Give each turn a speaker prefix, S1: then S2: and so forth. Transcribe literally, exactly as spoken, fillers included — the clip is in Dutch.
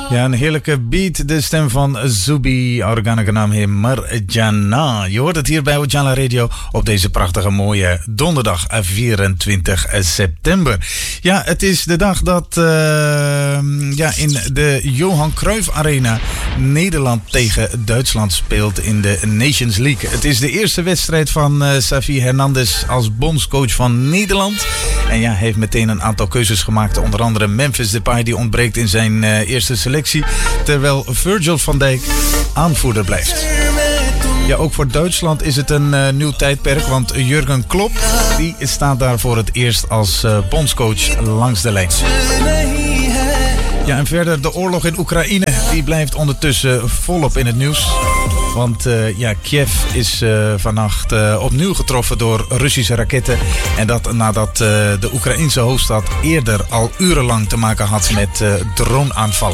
S1: Ja, een heerlijke beat. De stem van Zubi, organische naam heet Marjana. Je hoort het hier bij Ojala Radio op deze prachtige mooie donderdag vierentwintig september. Ja, het is de dag dat uh, ja, in de Johan Cruijff Arena Nederland tegen Duitsland speelt in de Nations League. Het is de eerste wedstrijd van uh, Xavi Hernandez als bondscoach van Nederland. En ja, hij heeft meteen een aantal keuzes gemaakt. Onder andere Memphis Depay, die ontbreekt in zijn uh, eerste selectie. Terwijl Virgil van Dijk aanvoerder blijft. Ja, ook voor Duitsland is het een uh, nieuw tijdperk. Want Jurgen Klopp, die staat daar voor het eerst als uh, bondscoach langs de lijn. Ja, en verder de oorlog in Oekraïne. Die blijft ondertussen volop in het nieuws. Want uh, ja, Kiev is uh, vannacht uh, opnieuw getroffen door Russische raketten. En dat nadat uh, de Oekraïnse hoofdstad eerder al urenlang te maken had met uh, droneaanvallen.